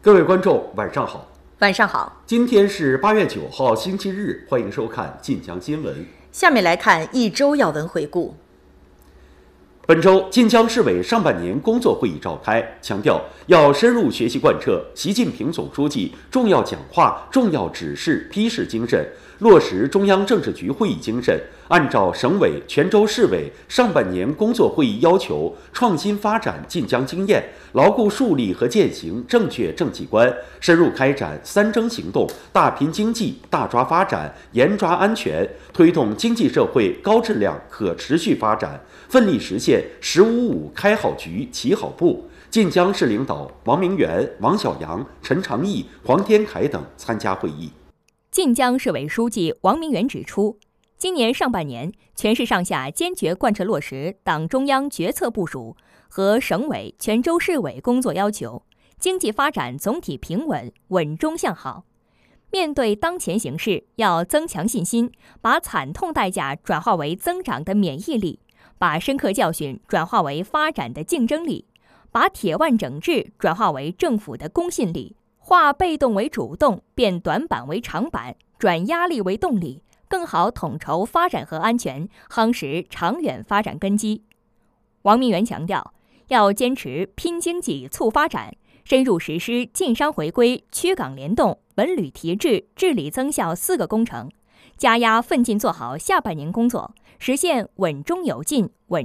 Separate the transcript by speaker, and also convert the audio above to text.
Speaker 1: 各位观众，晚上好。
Speaker 2: 晚上好，
Speaker 1: 今天是8月9号，星期日，欢迎收看晋江新闻。
Speaker 2: 下面来看一周要闻回顾。
Speaker 1: 本周，晋江市委上半年工作会议召开，强调要深入学习贯彻习近平总书记重要讲话、重要指示批示精神，落实中央政治局会议精神，按照省委、全州市委上半年工作会议要求，创新发展晋江经验，牢固树立和践行正确政绩观，深入开展3征行动，大拼经济、大抓发展、严抓安全，推动经济社会高质量可持续发展，奋力实现“15+5”开好局、起好步。晋江市领导王明元、王小阳、陈长义、黄天凯等参加会议。
Speaker 3: 晋江市委书记王明元指出，今年上半年，全市上下坚决贯彻落实党中央决策部署和省委、全州市委工作要求，经济发展总体平稳、稳中向好。面对当前形势，要增强信心，把惨痛代价转化为增长的免疫力，把深刻教训转化为发展的竞争力，把铁腕整治转化为政府的公信力，化被动为主动，变短板为长板，转压力为动力，更好统筹发展和安全，夯实长远发展根基。王明元强调，要坚持拼经济促发展，深入实施晋商回归、区港联动、文旅提质、治理增效4个工程，加压奋进做好下半年工作，实现稳中有进、稳